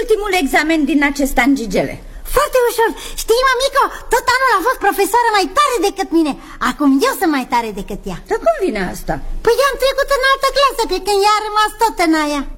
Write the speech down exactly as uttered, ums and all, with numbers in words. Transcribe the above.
ultimul examen din acest an, Gigele? Foarte ușor. Știi, mămico, tot anul a fost profesoară mai tare decât mine. Acum eu sunt mai tare decât ea. Dar cum vine asta? Păi eu am trecut în altă clasă, pe când ea a rămas tot în aia.